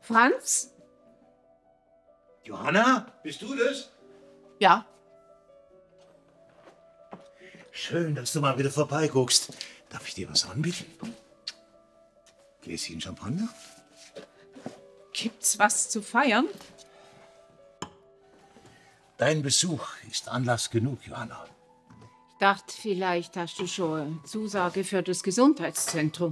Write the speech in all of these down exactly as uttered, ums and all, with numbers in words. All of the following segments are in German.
Franz? Johanna, bist du das? Ja. Schön, dass du mal wieder vorbeiguckst. Darf ich dir was anbieten? Gläschen Champagner? Gibt's was zu feiern? Dein Besuch ist Anlass genug, Johanna. Ich dachte, vielleicht hast du schon eine Zusage für das Gesundheitszentrum.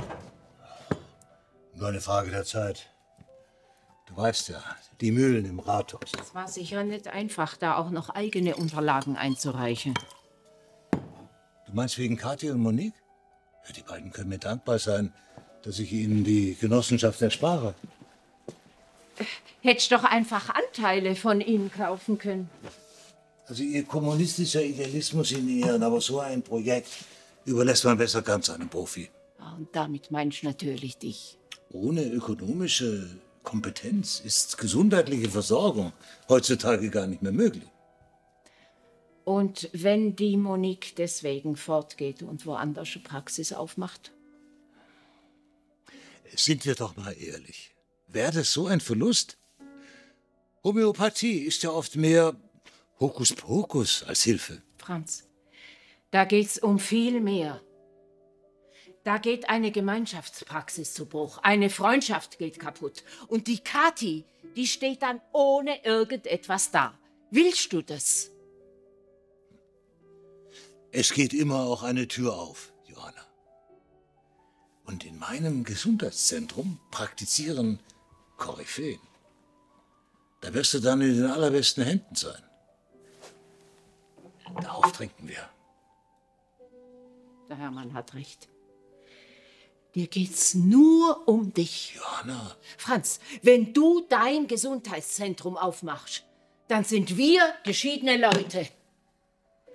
Nur eine Frage der Zeit. Du weißt ja, die Mühlen im Rathaus. Es war sicher nicht einfach, da auch noch eigene Unterlagen einzureichen. Du meinst wegen Kathi und Monique? Ja, die beiden können mir dankbar sein, dass ich ihnen die Genossenschaft erspare. Hättest doch einfach Anteile von ihnen kaufen können. Also ihr kommunistischer Idealismus in Ehren, aber so ein Projekt überlässt man besser ganz einem Profi. Und damit meinst du natürlich dich. Ohne ökonomische Kompetenz ist gesundheitliche Versorgung heutzutage gar nicht mehr möglich. Und wenn die Monique deswegen fortgeht und woanders eine Praxis aufmacht? Sind wir doch mal ehrlich. Wäre das so ein Verlust? Homöopathie ist ja oft mehr Hokuspokus als Hilfe. Franz, da geht's um viel mehr. Da geht eine Gemeinschaftspraxis zu Bruch, eine Freundschaft geht kaputt. Und die Kathi, die steht dann ohne irgendetwas da. Willst du das? Es geht immer auch eine Tür auf, Johanna. Und in meinem Gesundheitszentrum praktizieren Koryphäen. Da wirst du dann in den allerbesten Händen sein. Darauf trinken wir. Der Hermann hat recht. Dir geht's nur um dich. Johanna. Franz, wenn du dein Gesundheitszentrum aufmachst, dann sind wir geschiedene Leute.